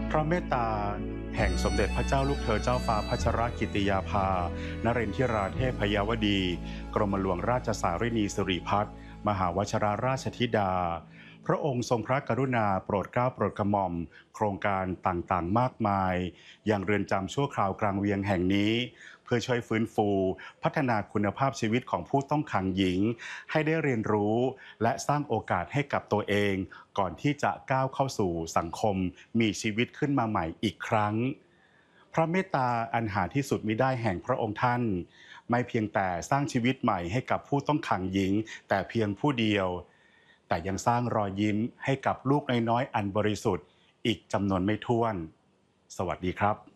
พระเมตตาแห่งสมเด็จพระเจ้าลูกเธอเจ้าฟ้าพัชรกิติยาภานเรนทิราเทพยาวดีกรมหลวงราชสารินีสิริพัฒน์มหาวชิรราชธิดาพระองค์ทรงพระกรุณาโปรดเกล้าโปรดกระหม่อมโครงการต่างๆมากมายอย่างเรือนจำชั่วคราวกลางเวียงแห่งนี้เพื่อช่วยฟื้นฟูพัฒนาคุณภาพชีวิตของผู้ต้องขังหญิงให้ได้เรียนรู้และสร้างโอกาสให้กับตัวเองก่อนที่จะก้าวเข้าสู่สังคมมีชีวิตขึ้นมาใหม่อีกครั้งพระเมตตาอันหาที่สุดมิได้แห่งพระองค์ท่านไม่เพียงแต่สร้างชีวิตใหม่ให้กับผู้ต้องขังหญิงแต่เพียงผู้เดียวแต่ยังสร้างรอยยิ้มให้กับลูกน้อยๆอันบริสุทธิ์อีกจำนวนไม่ถ้วนสวัสดีครับ